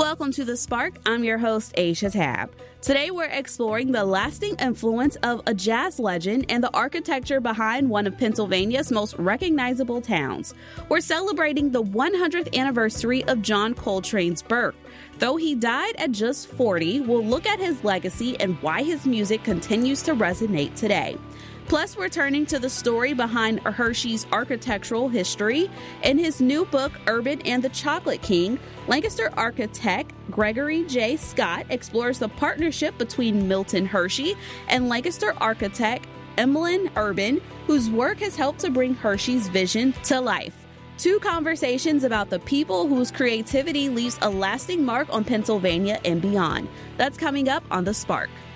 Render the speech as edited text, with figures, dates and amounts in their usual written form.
Welcome to The Spark. I'm your host, Aisha Tab. Today we're exploring the lasting influence of a jazz legend and the architecture behind one of Pennsylvania's most recognizable towns. We're celebrating the 100th anniversary of John Coltrane's birth. Though he died at just 40, we'll look at his legacy and why his music continues to resonate today. Plus, we're turning to the story behind Hershey's architectural history. In his new book, Urban and the Chocolate King, Lancaster architect Gregory J. Scott explores the partnership between Milton Hershey and Lancaster architect Emmeline Urban, whose work has helped to bring Hershey's vision to life. Two conversations about the people whose creativity leaves a lasting mark on Pennsylvania and beyond. That's coming up on The Spark.